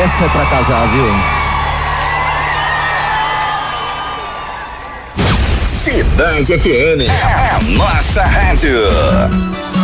Essa é pra casar, viu? Cidade FM, é a nossa rádio.